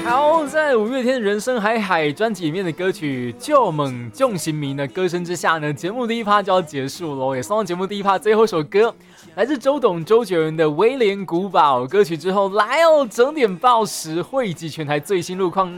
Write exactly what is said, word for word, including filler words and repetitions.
好，在五月天《人生海海》专辑里面的歌曲《救猛众行迷》的歌声之下呢，节目第一趴就要结束了，也送到节目第一趴最后一首歌，来自周董周杰伦的《威廉古堡》歌曲之后，来哦，整点报时汇集全台最新路况。